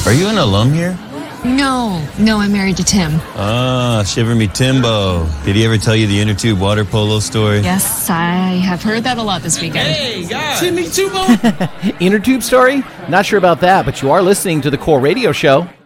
Are you an alum here? No, I'm married to Tim. Ah, Shiver Me Timbo. Did he ever tell you the inner tube water polo story? Yes, I have heard that a lot this weekend. Hey, guys! Timmy Timbo! Inner tube story? Not sure about that, but you are listening to the Core Radio Show.